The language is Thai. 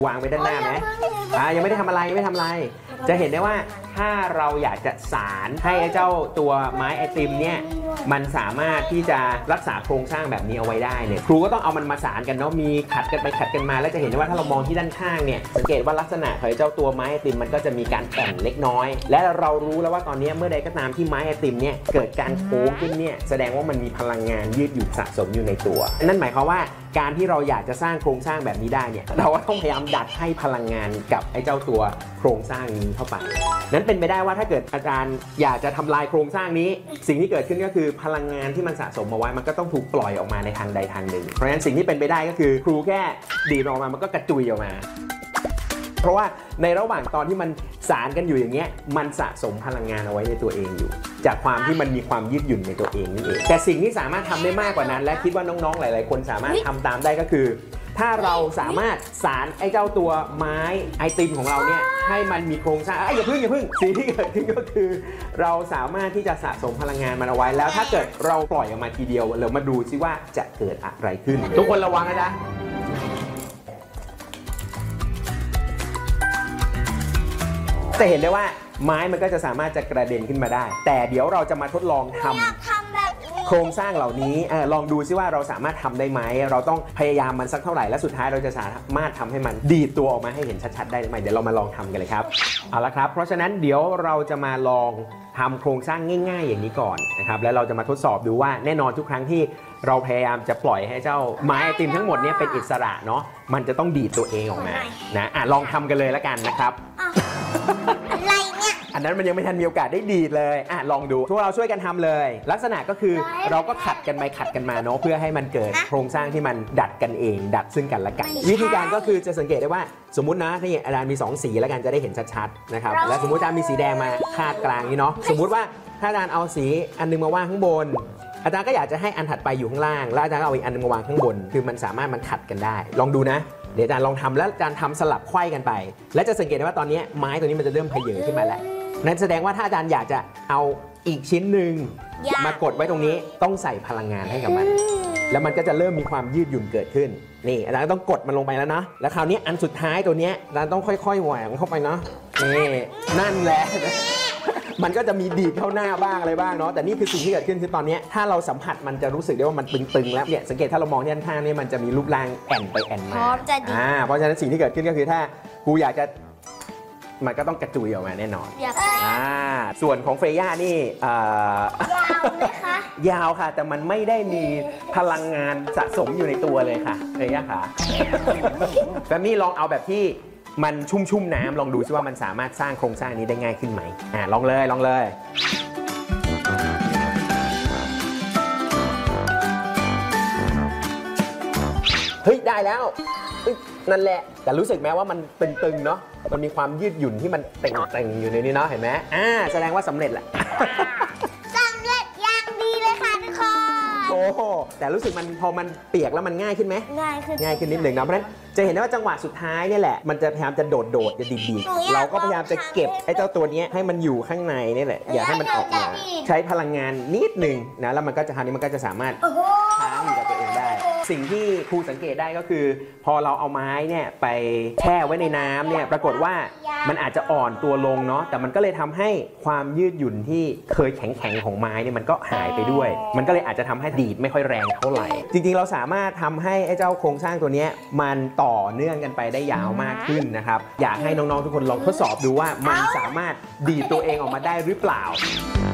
วางไว้ด้านหน้าไหมยังไม่ได้ทำอะไรจะเห็นได้ว่าถ้าเราอยากจะสารให้เจ้าตัวไม้ไอติมเนี่ยมันสามารถที่จะรักษาโครงสร้างแบบนี้เอาไว้ได้เนี่ยครูก็ต้องเอามันมาสานกันเนาะมีขัดกันไปขัดกันมาแล้วจะเห็นได้ว่าถ้าเรามองที่ด้านข้างเนี่ยสังเกตว่าลักษณะของเจ้าตัวไม้ไอติมมันก็จะมีการแอ่นเล็กน้อยและเรารู้แล้วว่าตอนนี้เมื่อใดก็ตามที่ไม้ไอติมเนี่ยเกิดการโค้งขึ้นเนี่ยแสดงว่ามันมีพลังงานยืดหยุ่นสะสมอยู่ในตัวนั่นหมายความว่าการที่เราอยากจะสร้างโครงสร้างแบบนี้ได้เนี่ยเราก็ต้องพยายามดัดให้พลังงานกับไอ้เจ้าตัวโครงสร้างนี้เข้าไปนั้นเป็นไปได้ว่าถ้าเกิดอาจารย์อยากจะทำลายโครงสร้างนี้สิ่งที่เกิดขึ้นก็คือพลังงานที่มันสะสมมาไว้มันก็ต้องถูกปล่อยออกมาในทางใดทางหนึ่งเพราะฉะนั้นสิ่งที่เป็นไปได้ก็คือครูแค่ดีดออกมามันก็กระจุยออกมาเพราะว่าในระหว่างตอนที่มันสารกันอยู่อย่างเงี้ยมันสะสมพลังงานเอาไว้ในตัวเองอยู่จากความที่มันมีความยืดหยุ่นในตัวเองนี่เองแต่สิ่งที่สามารถทำได้มากกว่านั้นและคิดว่าน้องๆหลายๆคนสามารถทำตามได้ก็คือถ้าเราสามารถสารไอ้เจ้าตัวไม้ไอติมของเราเนี่ยให้มันมีโครงสร้างอย่าพึ่งสิ่งที่เกิดขึ้นก็คือเราสามารถที่จะสะสมพลังงานมันเอาไว้แล้วถ้าเกิดเราปล่อยออกมาทีเดียวเรามาดูซิว่าจะเกิดอะไรขึ้นทุกคนระวังนะจ๊ะจะเห็นได้ว่าไม้มันก็จะสามารถจะกระเด็นขึ้นมาได้แต่เดี๋ยวเราจะมาทดลองทำโครงสร้างเหล่านี้ลองดูซิว่าเราสามารถทำได้ไหมเราต้องพยายามมันสักเท่าไหร่และสุดท้ายเราจะสามารถทำให้มันดีดตัวออกมาให้เห็นชัดๆได้ไหมเดี๋ยวเรามาลองทำกันเลยครับเอาละครับเพราะฉะนั้นเดี๋ยวเราจะมาลองทำโครงสร้างง่ายๆอย่างนี้ก่อนนะครับแล้วเราจะมาทดสอบดูว่าแน่นอนทุกครั้งที่เราพยายามจะปล่อยให้เจ้าไม้ไอติมทั้งหมดนี้เป็นอิสระเนาะมันจะต้องดีดตัวเองออกมานะลองทำกันเลยแล้วกันนะครับอะไรเนี่ยอันนั้นมันยังไม่ทันมีโอกาสได้ดีดเลยลองดูพวกเราช่วยกันทำเลยลักษณะก็คือเราก็ขัดกันไปขัดกันมาเนาะเพื่อให้มันเกิดโครงสร้างที่มันดัดกันเองดัดซึ่งกันและกันวิธีการก็คือจะสังเกตได้ว่าสมมุตินะที่อาจารย์มี2สีแล้วกันจะได้เห็นชัดๆนะครับและสมมุติอาจารย์มีสีแดงมาคาดกลางนี้เนาะสมมุติว่าถ้าอาจารย์เอาสีอันนึงมาวางข้างบนอาจารย์ก็อยากจะให้อันถัดไปอยู่ข้างล่างแล้วอาจารย์ก็เอาอีกอันนึงมาวางข้างบนคือมันสามารถมันขัดกันได้ลองดูนะเดี๋ยวอาจารย์ลองทำแล้วอาจารย์ทำสลับไขว้กันไปและจะสังเกตได้ว่าตอนนี้ไม้ตัวนี้มันจะเริ่มเพเยขึ้นมาแล้วนั่นแสดงว่าถ้าอาจารย์อยากจะเอาอีกชิ้นหนึ่งมากดไว้ตรงนี้ต้องใส่พลังงานให้กับมันแล้วมันก็จะเริ่มมีความยืดหยุ่นเกิดขึ้นนี่อาจารย์ต้องกดมันลงไปแล้วนะแล้วคราวนี้อันสุดท้ายตัวนี้อาจารย์ต้องค่อยๆแหวกเข้าไปเนาะนี่นั่นแหละมันก็จะมีดีดเข้าหน้าบ้างอะไรบ้างเนาะแต่นี่คือสิ่งที่เกิดขึ้นคือตอนนี้ถ้าเราสัมผัสมันจะรู้สึกได้ว่ามันตึงๆแล้วเนี่ยสังเกตถ้าเรามองที่ด้านข้างนี่มันจะมีรูปร่างแอนไปแอนมาเพราะฉะนั้นสิ่งที่เกิดขึ้นก็คือถ้ากูอยากจะมันก็ต้องกระจุยออกมาแน่นอนส่วนของเฟย่านี่ยาวไหมคะยาวค่ะแต่มันไม่ได้มีพลังงานสะสมอยู่ในตัวเลยค่ะเฟย่าค่ะแบบนี้ลองเอาแบบที่มันชุ่มน้ำลองดูซิว่ามันสามารถสร้างโครงสร้างนี้ได้ง่ายขึ้นไหมลองเลยเฮ้ยได้แล้วนั่นแหละแต่รู้สึกไหมว่ามันตึงๆเนาะมันมีความยืดหยุ่นที่มันเต่งๆอยู่ในนี้เนาะเห็นไหมแสดงว่าสำเร็จแหละสำเร็จอย่างดีเลยค่ะทุกคนโอ้แต่รู้สึกมันพอมันเปียกแล้วมันง่ายขึ้นไหมง่ายขึ้นนิดหนึ่งนะเพราะฉะนั้นจะเห็นได้ว่าจังหวะสุดท้ายนี่แหละมันจะพยายามจะโดดจะดีดเราก็พยายามจะเก็บไอ้เจ้าตัวนี้ให้มันอยู่ข้างในนี่แหละอย่าให้มันออกมาใช้พลังงานนิดหนึ่งนะแล้วมันก็จะทำนี้มันก็จะสามารถค้างอยู่กับตัวเองได้สิ่งที่ครูสังเกตได้ก็คือพอเราเอาไม้เนี่ยไปแช่ไว้ในน้ำเนี่ยปรากฏว่ามันอาจจะอ่อนตัวลงเนาะแต่มันก็เลยทำให้ความยืดหยุ่นที่เคยแข็งของไม้เนี่ยมันก็หายไปด้วยมันก็เลยอาจจะทำให้ดีดไม่ค่อยแรงเท่าไหร่จริงๆเราสามารถทำให้ไอ้เจ้าโครงสร้างตัวนี้มันต่อเนื่องกันไปได้ยาวมากขึ้นนะครับอยากให้น้องๆทุกคนลองทดสอบดูว่ามันสามารถดีดตัวเองออกมาได้หรือเปล่า